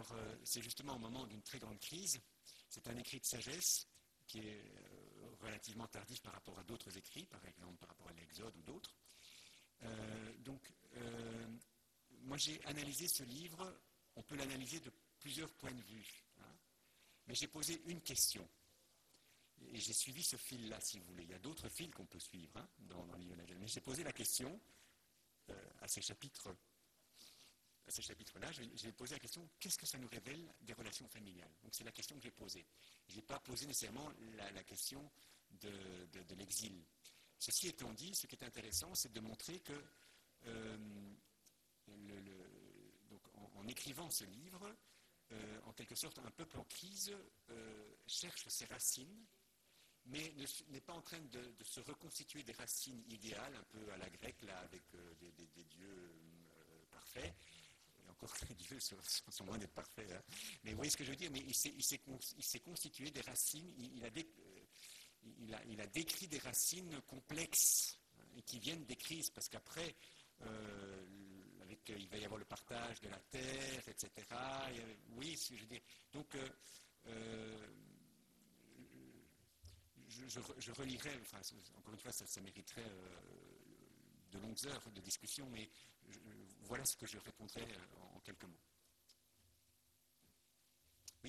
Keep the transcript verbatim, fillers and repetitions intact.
Alors, euh, c'est justement au moment d'une très grande crise. C'est un écrit de sagesse qui est euh, relativement tardif par rapport à d'autres écrits, par exemple par rapport à l'Exode ou d'autres. Euh, donc, euh, moi j'ai analysé ce livre, on peut l'analyser de plusieurs points de vue, hein, mais j'ai posé une question. Et j'ai suivi ce fil-là, si vous voulez. Il y a d'autres fils qu'on peut suivre hein, dans, dans le livre. Mais j'ai posé la question euh, à ces chapitres, à ces chapitres-là. J'ai posé la question qu'est-ce que ça nous révèle des relations familiales? Donc c'est la question que j'ai posée. Je n'ai pas posé nécessairement la, la question de, de, de l'exil. Ceci étant dit, ce qui est intéressant, c'est de montrer que euh, le, le, donc en, en écrivant ce livre, euh, en quelque sorte, un peuple en crise euh, cherche ses racines, mais n'est pas en train de, de se reconstituer des racines idéales, un peu à la grecque, là, avec euh, des, des, des dieux euh, parfaits. Et encore, les dieux sont, sont loin d'être parfaits. Hein. Mais vous voyez ce que je veux dire? Mais il s'est constitué des racines, il, il, a dé, il, a, il a décrit des racines complexes hein, et qui viennent des crises, parce qu'après, euh, avec, il va y avoir le partage de la terre, et cetera. Et, oui, ce que je veux dire. Donc, euh, euh, Je, je, je relirai, enfin, encore une fois, ça, ça mériterait euh, de longues heures de discussion, mais je, voilà ce que je répondrai en, en quelques mots.